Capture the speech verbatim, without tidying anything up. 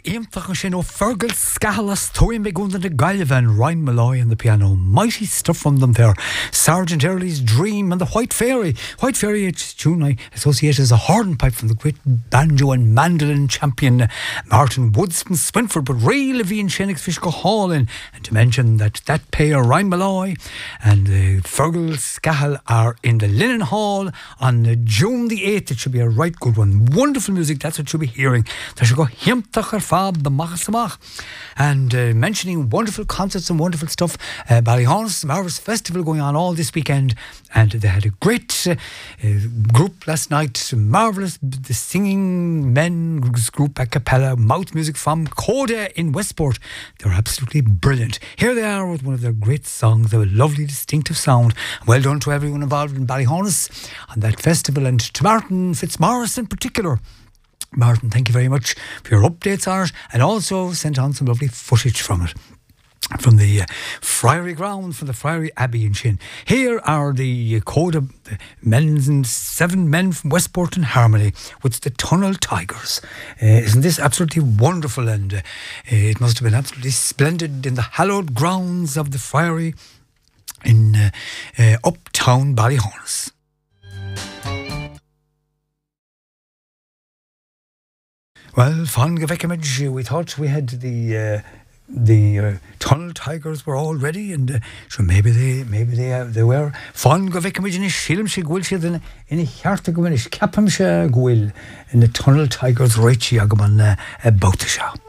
Aimtach sin ó Fergal Scalas, Toyin Begunda de Galvan, Ryan Malloy on the piano. Mighty stuff from them there. Sergeant Early's Dream and the White Fairy. White Fairy, it's a tune I associate as a hornpipe from the great banjo and mandolin champion Martin Woods from Swinford, but really Vian Shenix Fishko Hall in. And to mention that that pair, Ryan Malloy and uh, Fergal Scahal, are in the Linen Hall on uh, June the eighth. It should be a right good one. Wonderful music, that's what you'll be hearing. There should go Hiamtach Fab the Machasamach. And uh, mentioning wonderful concerts and wonderful stuff, uh, Ballyhonus Marvellous Festival going on all this weekend, and they had a great uh, uh, group last night. Marvellous, the singing men's group a cappella, mouth music from Coda in Westport. They were absolutely brilliant. Here they are with one of their great songs, a lovely distinctive sound. Well done to everyone involved in Ballyhonus on that festival, and to Martin Fitzmaurice in particular. Martin, thank you very much for your updates on it, and also sent on some lovely footage from it, from the uh, Friary ground, from the Friary Abbey in Shin. Here are the uh, Coda the men's and seven men from Westport and Harmony with the Tunnel Tigers. Uh, isn't this absolutely wonderful? And uh, it must have been absolutely splendid in the hallowed grounds of the Friary in uh, uh, uptown Ballyhonus. Well, Fan Gavekimage, we thought we had the uh, the uh, Tunnel Tigers were all ready, and uh, so maybe they maybe they uh, they were. Fan Gavekimage in Shilm she gwil she in in Hartagwin is Capam she gwil in the Tunnel Tigers right she agaman about the shop.